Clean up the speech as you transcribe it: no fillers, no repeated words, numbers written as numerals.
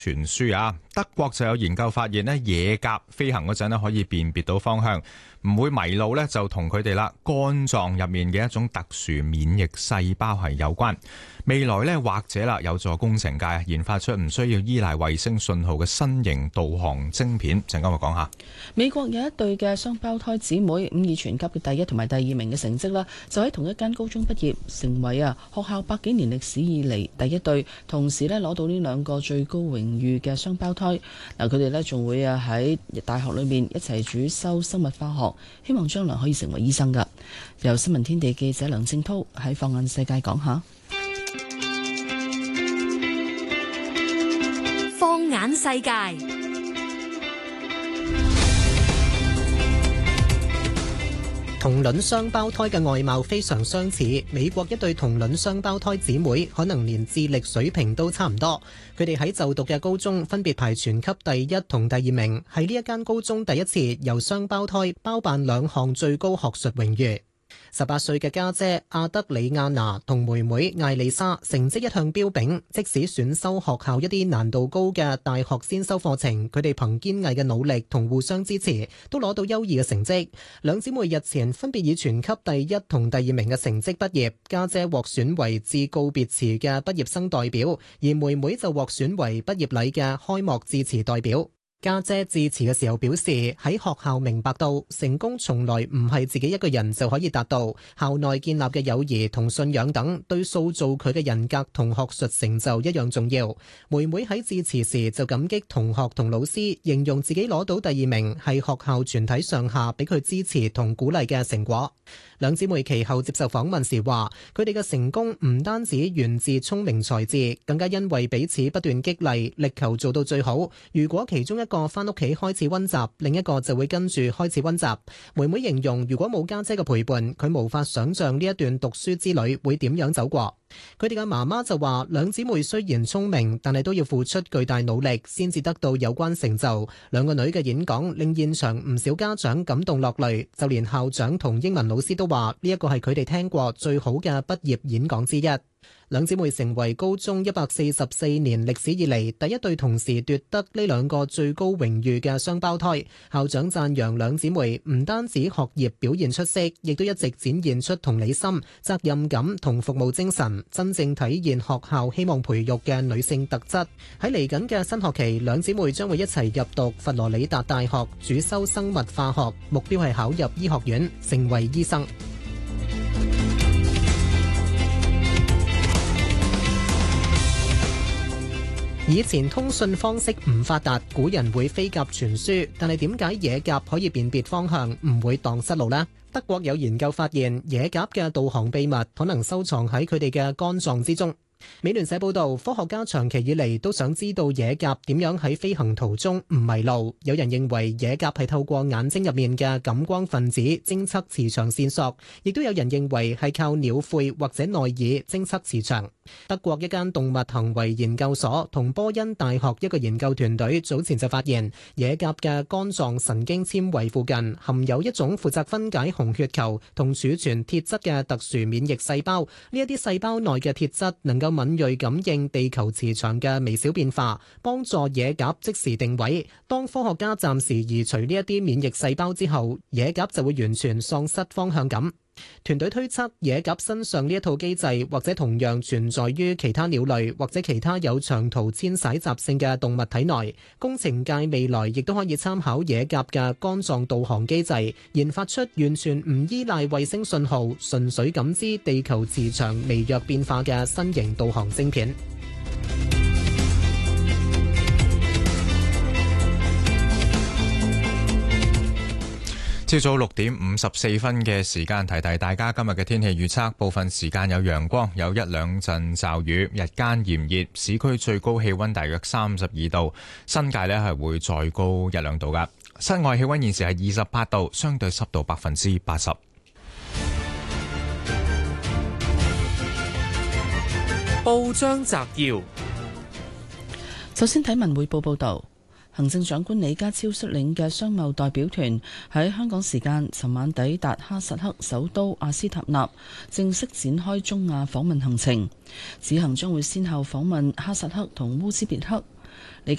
傳輸啊，德國就有研究發現呢，野鴿飛行嗰陣呢可以辨別到方向，唔會迷路呢，就同佢哋啦肝臟入面嘅一種特殊免疫細胞係有關。未來呢，或者啦有助工程界研發出唔需要依賴衛星信號嘅新型導航晶片。陣間我講下。 美國有一對嘅雙胞胎姊妹，以全級嘅第一同埋第二名嘅成績啦，就喺同一間高中畢業，成為學校100幾年歷史以嚟第一對同時咧攞到呢兩個最高榮譽嘅雙胞胎。嗱，佢哋咧仲會喺大學裏面一齊主修生物化學，希望將來可以成為醫生噶。由新聞天地記者梁正濤喺放眼世界講下。 放眼世界， 同卵雙胞胎嘅外貌非常相似。美國一對同卵雙胞胎姊妹可能連智力水平都差唔多。佢哋喺就讀嘅高中分別排全級第一同第二名，係呢一間高中第一次由雙胞胎包辦兩項最高學術榮譽。18歲嘅家姐阿德里亞娜同妹妹艾麗莎成績一向標炳，即使選修學校一啲難度高嘅大學先修課程，佢哋憑堅毅嘅努力同互相支持，都攞到優異嘅成績。兩姊妹日前分別以全級第一同第二名嘅成績畢業，家姐獲選為致告別詞嘅畢業生代表，而妹妹就獲選為畢業禮嘅開幕致辭代表。家姐致辭嘅時候表示，喺學校明白到成功從來唔係自己一個人就可以達到，校內建立嘅友誼同信仰等對塑造佢嘅人格同學術成就一樣重要。妹妹喺致辭時就感激同學同老師，形容自己攞到第二名係學校全體上下俾佢支持同鼓勵嘅成果。兩姊妹其後接受訪問時話，佢哋嘅成功唔單止源自聰明才智，更加因為彼此不斷激勵，力求做到最好。如果其中一個返屋企開始溫習，另一個就會跟住開始溫習。妹妹形容，如果冇家姐嘅陪伴，佢無法想象呢一段讀書之旅會點樣走過。佢哋嘅媽媽就話，兩姊妹雖然聰明，但係都要付出巨大努力先至得到有關成就。兩個女嘅演講令現場唔少家長感動落淚，就連校長同英文老師都話呢一個係佢哋聽過最好嘅畢業演講之一。兩姊妹成為高中144年歷史以嚟第一對同時奪得呢兩個最高榮譽嘅雙胞胎。校長讚揚兩姊妹唔單止學業表現出色，亦都一直展現出同理心、責任感同服務精神，真正體現學校希望培育嘅女性特質。喺嚟緊嘅新學期，兩姊妹將會一齊入讀佛羅里達大學，主修生物化學，目標係考入醫學院，成為醫生。以前通訊方式唔發達，古人會飛鴿傳書，但係點解野鴿可以辨別方向，唔會蕩失路呢？德國有研究發現，野鴿嘅導航秘密可能收藏喺佢哋嘅肝臟之中。美聯社報道，科學家長期以嚟都想知道野鴿點樣喺飛行途中唔迷路。有人認為野鴿係透過眼睛入面嘅感光分子偵測磁場線索，亦都有人認為係靠鳥喙或者內耳偵測磁場。德國一間動物行為研究所同波恩大學一個研究團隊早前就發現，野鴿嘅肝臟神經纖維附近含有一種負責分解紅血球同儲存鐵質嘅特殊免疫細胞。呢一啲細胞內嘅鐵質能夠敏銳感應地球磁場嘅微小變化，幫助野鴿即時定位。當科學家暫時移除呢一啲免疫細胞之後，野鴿就會完全喪失方向感。團隊推測，野鴿身上呢一套機制或者同樣存在於其他鳥類或者其他有長途遷徙習性嘅動物體內。工程界未來亦都可以參考野鴿嘅肝臟導航機制，研發出完全唔依賴衛星信號，純粹感知地球磁場微弱變化嘅新型導航晶片。 朝早6:54嘅時間，提提大家今日嘅天氣預測。部分時間有陽光，有一兩陣驟雨，日間炎熱，市區最高氣溫大約32度，新界係會再高一兩度噶。室外氣溫現時係28度，相對濕度80%。 報章摘要， 首先睇文匯報報道。行政長官李家超率領嘅商貿代表團喺香港時間尋晚抵達哈薩克首都阿斯塔納，正式展開中亞訪問行程。此行將會先後訪問哈薩克同烏茲別克。 李